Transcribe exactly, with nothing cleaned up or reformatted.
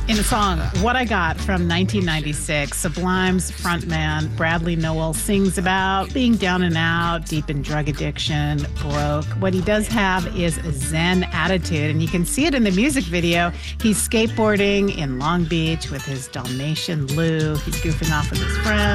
In the song What I Got from nineteen ninety-six, Sublime's frontman Bradley Nowell sings about being down and out, deep in drug addiction, broke. What he does have is a Zen attitude, and you can see it in the music video. He's skateboarding in Long Beach with his Dalmatian Lou. He's goofing off with his friends.